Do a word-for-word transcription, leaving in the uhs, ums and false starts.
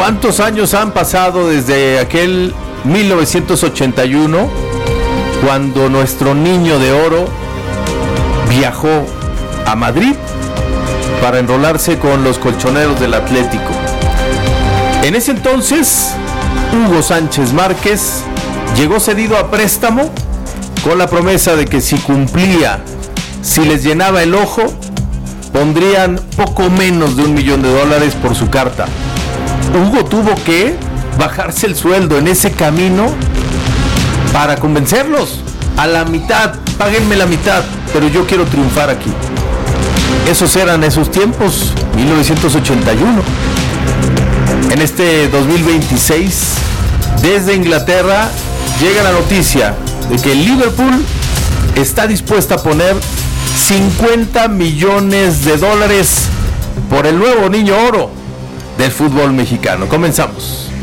¿Cuántos años han pasado desde aquel mil novecientos ochenta y uno, cuando nuestro niño de oro viajó a Madrid para enrolarse con los colchoneros del Atlético? En ese entonces, Hugo Sánchez Márquez llegó cedido a préstamo con la promesa de que si cumplía, si les llenaba el ojo, pondrían poco menos de un millón de dólares por su carta. Hugo tuvo que bajarse el sueldo en ese camino para convencerlos. A la mitad, páguenme la mitad, pero yo quiero triunfar aquí. Esos eran esos tiempos, mil novecientos ochenta y uno. En este dos mil veintiséis, desde Inglaterra, llega la noticia de que el Liverpool está dispuesta a poner cincuenta millones de dólares por el nuevo niño oro del fútbol mexicano. Comenzamos.